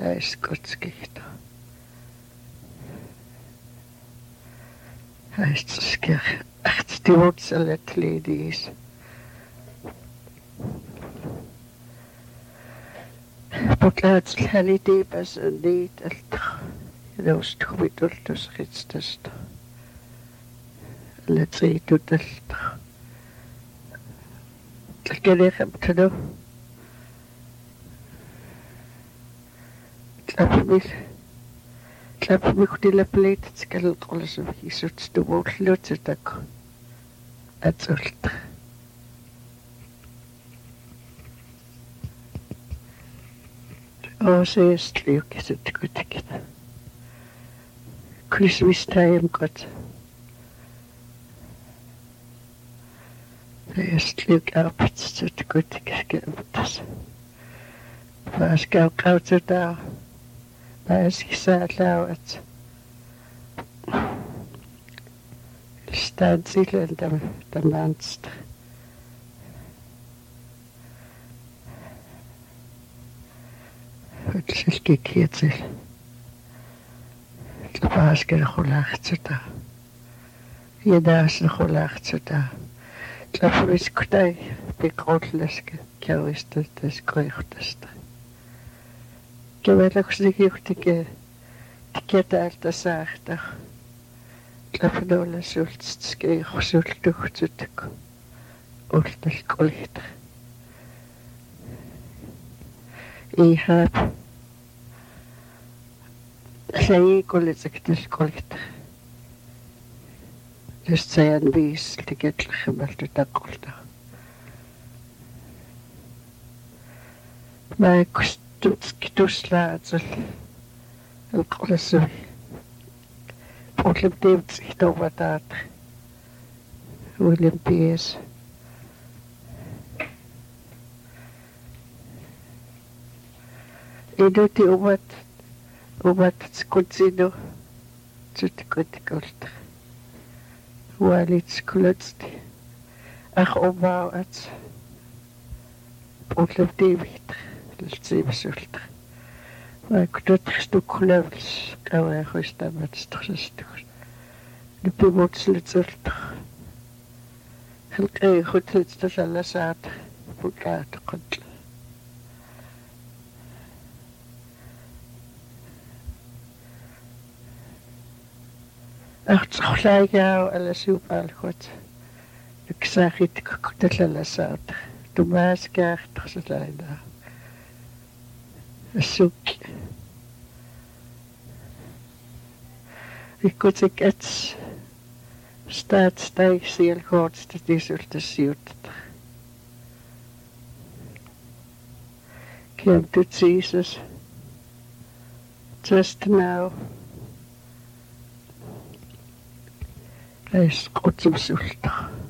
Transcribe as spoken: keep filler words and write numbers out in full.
Laiskotskihto. Aistaskir. Ahtivuutsalet liidis. Potlaatsil halitiipas niit alta. Jaustuvitultusritstasta. Latriitutalta. Tlakeleqamtanu. Tlapimil. Tlapimikutila plate isutstuvuulluutitak. Atsulta. Oseestliukisutkutikita. Christmas time got. Eestliuk arpitsutkutikiskämtas. Vaaskauqaututaa. Vaaskisaallauat. Staansilen tam tamansta. Utsilkikietsil. Tlapaaskele khulaartsuta. Yedaasle khulaartsuta. Tlapuiskutai piqrullaska kiaristaltas qoiqtasta. Kevelakslikiuktike tiketaaltasaarta. Tlapunoolasultske irsultuhtutak. Ultalqulita. Ihab. Säi kullitsektilqulita. Just sajan viis tiketliximaltu taqulta. Mä kustutski tuslaatsel. Alqulassui. Puutlem tiivtsihtuvataat. William P S. Iduti uvat. Uvat skutsinu. Tsutikutikulta. Walits kulutsti. Ach omauats. Puutlem tiivit. Ltsiivisulta. Vaikka tutkistukulevels kauan huistamatstustustus. Nypimutslitsulta. Helkei hutlitstasalla saata. Pulaatuqutla. Artsuqlaagiau alasuupaalquat. Yksaaqitikkutalala saata. Tumaaskaartarsalainaa. Assukki. Ikkutik ats. Staat stijg sielkoortste disulta siutata. Came to Jesus. Just now. Läis kutsumsulta.